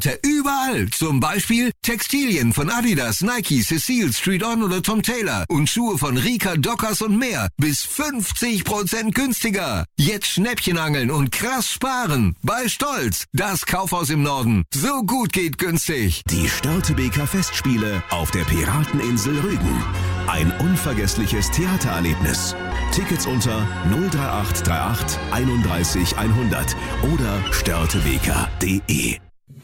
Überall. Zum Beispiel Textilien von Adidas, Nike, Cecile, Street On oder Tom Taylor und Schuhe von Rika, Dockers und mehr. Bis 50% günstiger. Jetzt Schnäppchenangeln und krass sparen. Bei Stolz. Das Kaufhaus im Norden. So gut geht günstig. Die Störtebeker Festspiele auf der Pirateninsel Rügen. Ein unvergessliches Theatererlebnis. Tickets unter 03838 31 100 oder störtebeker.de.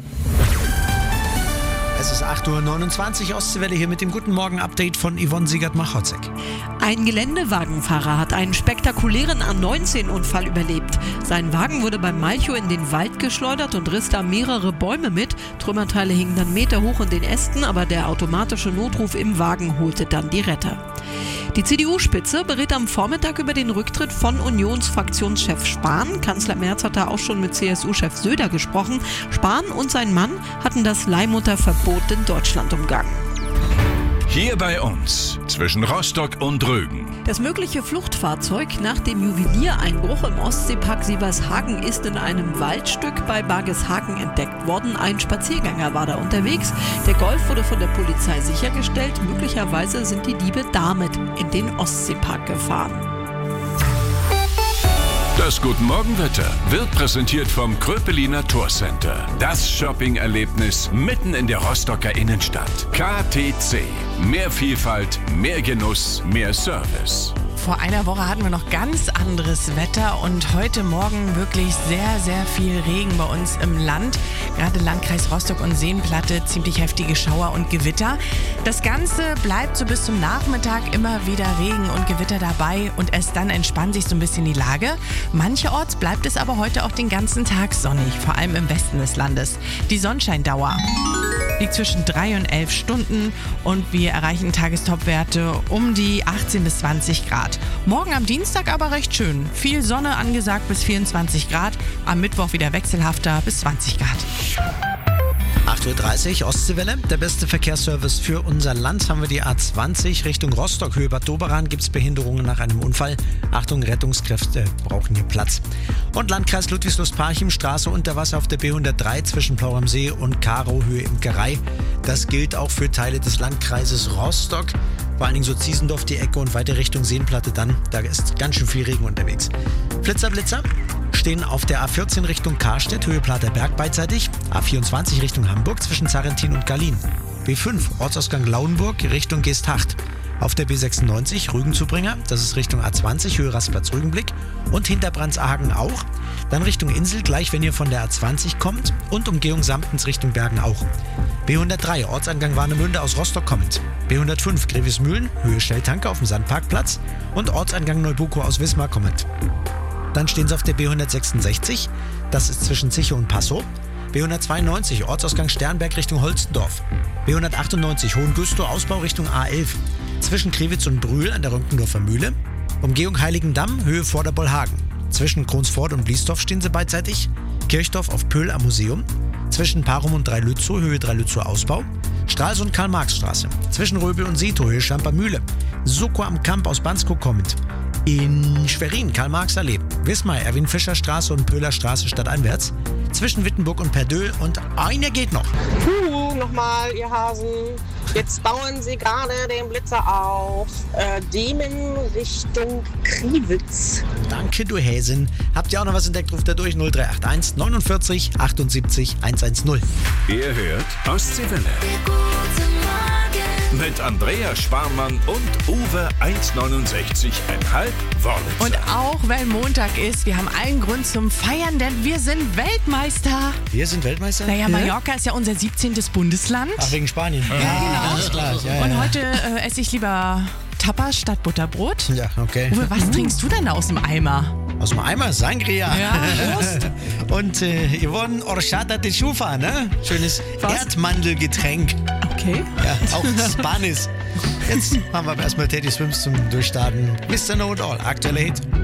Es ist 8.29 Uhr, Ostseewelle hier mit dem Guten Morgen-Update von Yvonne Siegert-Machotzek. Ein Geländewagenfahrer hat einen spektakulären A19-Unfall überlebt. Sein Wagen wurde beim Malchow in den Wald geschleudert und riss da mehrere Bäume mit. Trümmerteile hingen dann Meter hoch in den Ästen, aber der automatische Notruf im Wagen holte dann die Retter. Die CDU-Spitze berät am Vormittag über den Rücktritt von Unionsfraktionschef Spahn. Kanzler Merz hat da auch schon mit CSU-Chef Söder gesprochen. Spahn und sein Mann hatten das Leihmutterverbot in Deutschland umgangen. Hier bei uns, zwischen Rostock und Rügen. Das mögliche Fluchtfahrzeug nach dem Juweliereinbruch im Ostseepark Siebershagen ist in einem Waldstück bei Bargeshagen entdeckt worden. Ein Spaziergänger war da unterwegs. Der Golf wurde von der Polizei sichergestellt. Möglicherweise sind die Diebe damit in den Ostseepark gefahren. Das Guten Morgenwetter wird präsentiert vom Kröpeliner Tourcenter. Das Shopping-Erlebnis mitten in der Rostocker Innenstadt. KTC. Mehr Vielfalt, mehr Genuss, mehr Service. Vor einer Woche hatten wir noch ganz anderes Wetter und heute Morgen wirklich sehr, sehr viel Regen bei uns im Land. Gerade Landkreis Rostock und Seenplatte, ziemlich heftige Schauer und Gewitter. Das Ganze bleibt so bis zum Nachmittag immer wieder Regen und Gewitter dabei und erst dann entspannt sich so ein bisschen die Lage. Mancherorts bleibt es aber heute auch den ganzen Tag sonnig, vor allem im Westen des Landes. Die Sonnenscheindauer liegt zwischen 3 und 11 Stunden und wir erreichen Tagestopwerte um die 18 bis 20 Grad. Morgen am Dienstag aber recht schön. Viel Sonne angesagt bis 24 Grad, am Mittwoch wieder wechselhafter bis 20 Grad. 8.30 Uhr, Ostseewelle. Der beste Verkehrsservice für unser Land haben wir die A20 Richtung Rostock. Höhe Bad Doberan gibt es Behinderungen nach einem Unfall. Achtung, Rettungskräfte brauchen hier Platz. Und Landkreis Ludwigslust-Parchim, Straße unter Wasser auf der B103 zwischen Plau am See und Karow, Höhe Imkerei. Das gilt auch für Teile des Landkreises Rostock. Vor allen Dingen so Ziesendorf die Ecke und weiter Richtung Seenplatte dann. Da ist ganz schön viel Regen unterwegs. Blitzer stehen auf der A14 Richtung Karstedt, Höhe Platerberg beidseitig. A24 Richtung Hamburg zwischen Zarrentin und Gallien. B5 Ortsausgang Lauenburg Richtung Geesthacht. Auf der B96 Rügenzubringer, das ist Richtung A20, Höhe Rastplatz Rügenblick. Und hinter Brandshagen auch. Dann Richtung Insel, gleich wenn ihr von der A20 kommt. Und Umgehung Samtens Richtung Bergen auch. B103 Ortsangang Warnemünde aus Rostock kommend. B105 Grevesmühlen, Höhe Stelltanke auf dem Sandparkplatz. Und Ortsangang Neubuko aus Wismar kommend. Dann stehen sie auf der B166, das ist zwischen Ziche und Passow. B192 Ortsausgang Sternberg Richtung Holstendorf. B198 Hohengüstrow Ausbau Richtung A11. Zwischen Krewitz und Brühl an der Rönkendorfer Mühle. Umgehung Heiligendamm, Höhe Vorderbollhagen. Zwischen Kronsford und Bliesdorf stehen sie beidseitig. Kirchdorf auf Pöhl am Museum. Zwischen Parum und Dreilützow, Höhe Dreilützow Ausbau. Stralsund Karl-Marx-Straße. Zwischen Röbel und Sito, Höhe Schlamper Mühle. Soko am Kamp aus Banskow kommend. In Schwerin Karl-Marx-Allee. Wismar Erwin-Fischer-Straße und Pöhler Straße stadteinwärts. Zwischen Wittenburg und Perdöhl und einer geht noch. Nochmal, ihr Hasen. Jetzt bauen sie gerade den Blitzer auf. Diemen Richtung Kriwitz. Danke, du Häsin. Habt ihr auch noch was entdeckt? Ruft da durch 0381 49 78 110. Ihr hört Ostseewelle. Mit Andrea Sparmann und Uwe 1,69,5 Wörlitzer. Und auch wenn Montag ist, wir haben allen Grund zum Feiern, denn wir sind Weltmeister. Wir sind Weltmeister? Naja, Mallorca ist ja unser 17. Bundesland. Ach, wegen Spanien. Ja, genau. Alles klar. Ja, und heute esse ich lieber Tapas statt Butterbrot. Ja, okay. Uwe, was trinkst du denn aus dem Eimer? Aus dem Eimer? Sangria. Ja, Prost. Und Yvonne Horchata de Chufa, ne? Schönes Erdmandelgetränk. Okay. Ja, auch Spanish. Jetzt haben wir aber erstmal Teddy Swims zum Durchstarten. Mr. Know It All, aktueller Hit.